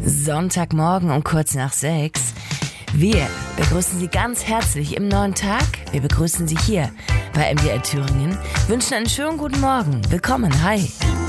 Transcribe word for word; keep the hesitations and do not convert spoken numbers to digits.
Sonntagmorgen um kurz nach sechs. Wir begrüßen Sie ganz herzlich im neuen Tag. Wir begrüßen Sie hier bei M D R Thüringen, wünschen einen schönen guten Morgen. Willkommen, hi.